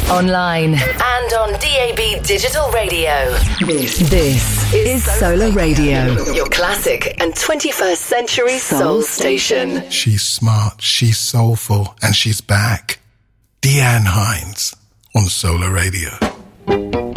online, and on DAB Digital Radio. This is Solar Radio, your classic and 21st century soul station. She's smart, she's soulful, and she's back. Deanne Hines on Solar Radio.